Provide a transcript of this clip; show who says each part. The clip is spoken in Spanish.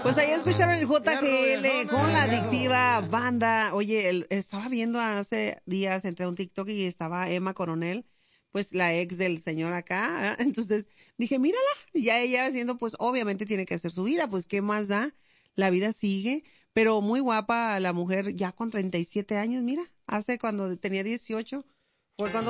Speaker 1: Pues ahí escucharon el JGL con la adictiva banda. Oye, estaba viendo hace días entre un TikTok y estaba Emma Coronel, pues la ex del señor acá. Entonces dije, mírala, ya ella haciendo, pues obviamente tiene que hacer su vida, pues qué más da, la vida sigue. Pero muy guapa la mujer, ya con 37 años, mira, hace cuando tenía 18, fue cuando